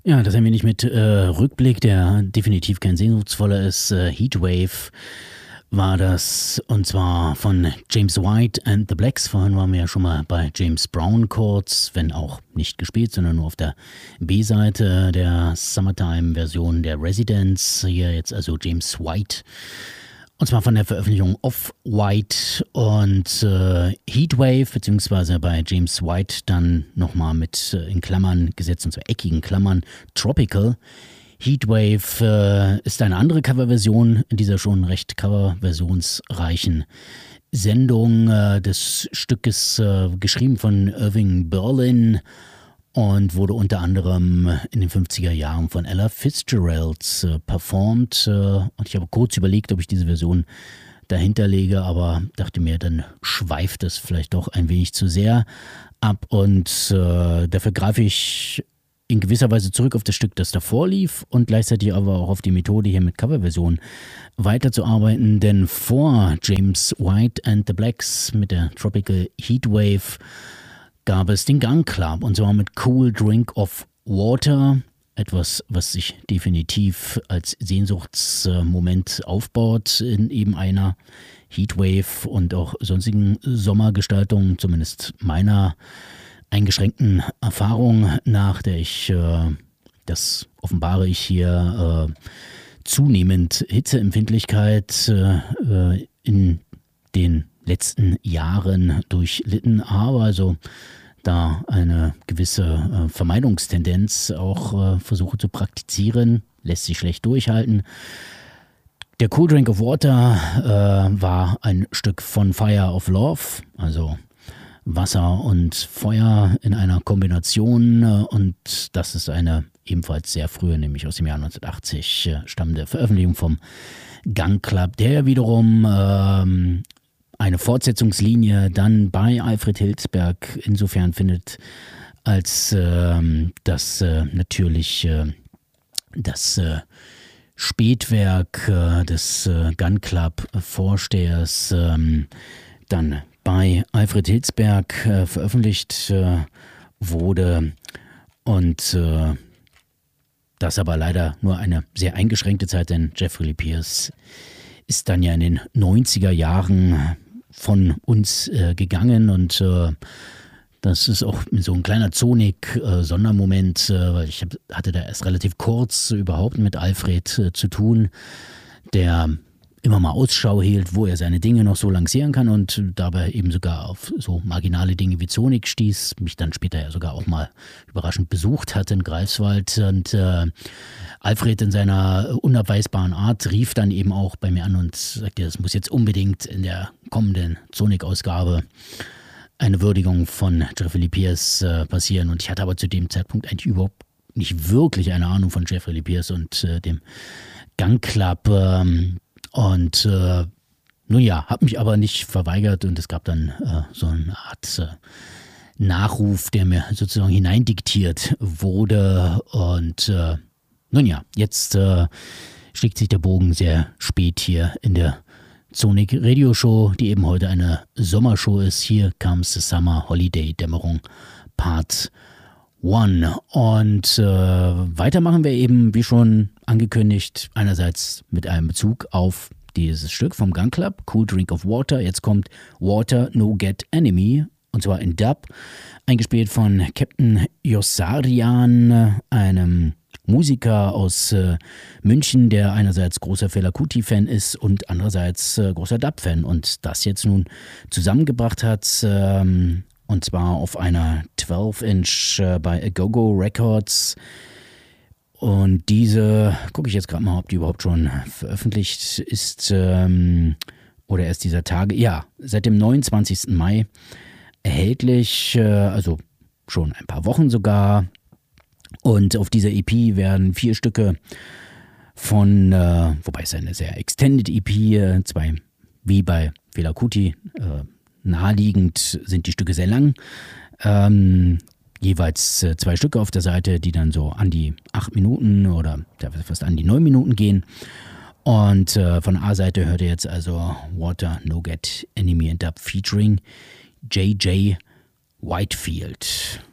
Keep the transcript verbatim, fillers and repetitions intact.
Ja, das ein wenig mit äh, Rückblick, der definitiv kein sehnsuchtsvoller ist. Äh, Heatwave war das, und zwar von James White and the Blacks. Vorhin waren wir ja schon mal bei James Brown kurz, wenn auch nicht gespielt, sondern nur auf der B-Seite der Summertime-Version der Residents. Hier jetzt also James White. Und zwar von der Veröffentlichung Off-White und äh, Heatwave, beziehungsweise bei James White dann nochmal mit äh, in Klammern gesetzt, und zwar eckigen Klammern, Tropical. Heatwave äh, ist eine andere Coverversion in dieser schon recht coverversionsreichen Sendung äh, des Stückes, äh, geschrieben von Irving Berlin, und wurde unter anderem in den fünfziger Jahren von Ella Fitzgerald äh, performt. Äh, und ich habe kurz überlegt, ob ich diese Version dahinter lege, aber dachte mir, dann schweift es vielleicht doch ein wenig zu sehr ab. Und äh, dafür greife ich in gewisser Weise zurück auf das Stück, das davor lief, und gleichzeitig aber auch auf die Methode, hier mit Coverversionen weiterzuarbeiten. Denn vor James White and the Blacks mit der Tropical Heatwave gab es den Gun Club, und zwar mit Cool Drink of Water. Etwas, was sich definitiv als Sehnsuchtsmoment aufbaut in eben einer Heatwave und auch sonstigen Sommergestaltungen, zumindest meiner eingeschränkten Erfahrung nach, der ich, äh, das offenbare ich hier, äh, zunehmend Hitzeempfindlichkeit äh, in den letzten Jahren durchlitten habe, also da eine gewisse äh, Vermeidungstendenz auch äh, versuche zu praktizieren, lässt sich schlecht durchhalten. Der Cool Drink of Water äh, war ein Stück von Fire of Love, also Wasser und Feuer in einer Kombination, äh, und das ist eine ebenfalls sehr frühe, nämlich aus dem Jahr neunzehnhundertachtzig äh, stammende Veröffentlichung vom Gun Club, der wiederum ähm, eine Fortsetzungslinie dann bei Alfred Hilsberg insofern findet, als ähm, das äh, natürlich äh, das äh, Spätwerk äh, des äh, Gun Club Vorstehers ähm, dann bei Alfred Hilsberg äh, veröffentlicht äh, wurde, und äh, das aber leider nur eine sehr eingeschränkte Zeit, denn Jeffrey Lee Pierce ist dann ja in den neunziger Jahren von uns äh, gegangen, und äh, das ist auch so ein kleiner Sonic-Sondermoment, äh, weil ich hab, hatte da erst relativ kurz überhaupt mit Alfred äh, zu tun, der immer mal Ausschau hielt, wo er seine Dinge noch so lancieren kann, und dabei eben sogar auf so marginale Dinge wie Sonic stieß, mich dann später ja sogar auch mal überraschend besucht hat in Greifswald, und äh, Alfred in seiner unabweisbaren Art rief dann eben auch bei mir an und sagte, es muss jetzt unbedingt in der kommenden Sonic-Ausgabe eine Würdigung von Jeffrey Lee Pierce äh, passieren, und ich hatte aber zu dem Zeitpunkt eigentlich überhaupt nicht wirklich eine Ahnung von Jeffrey Lee Pierce und äh, dem Gun Club, ähm, und äh, nun ja, habe mich aber nicht verweigert, und es gab dann äh, so eine Art äh, Nachruf, der mir sozusagen hineindiktiert wurde, und äh, nun ja, jetzt äh, schlägt sich der Bogen sehr spät hier in der Sonic Radio Show, die eben heute eine Sommershow ist. Hier comes the Summer Holiday Dämmerung Part eins. Und äh, weiter machen wir eben, wie schon angekündigt, einerseits mit einem Bezug auf dieses Stück vom Gun Club, Cool Drink of Water. Jetzt kommt Water No Get Enemy, und zwar in Dub, eingespielt von Captain Yossarian, einem Musiker aus äh, München, der einerseits großer Fela Kuti-Fan ist und andererseits äh, großer Dub-Fan, und das jetzt nun zusammengebracht hat, ähm, und zwar auf einer zwölf Inch äh, bei Agogo Records. Und diese, gucke ich jetzt gerade mal, ob die überhaupt schon veröffentlicht ist ähm, oder erst dieser Tage. Ja, seit dem neunundzwanzigsten Mai erhältlich, äh, also schon ein paar Wochen sogar. Und auf dieser E P werden vier Stücke von, äh, wobei es eine sehr extended E P, äh, zwei, wie bei Fela Kuti, äh, naheliegend sind die Stücke sehr lang. Ähm, jeweils äh, zwei Stücke auf der Seite, die dann so an die acht Minuten oder fast an die neun Minuten gehen. Und äh, von A-Seite hört ihr jetzt also Water No Get Enemy and Dub featuring J J Whitefield.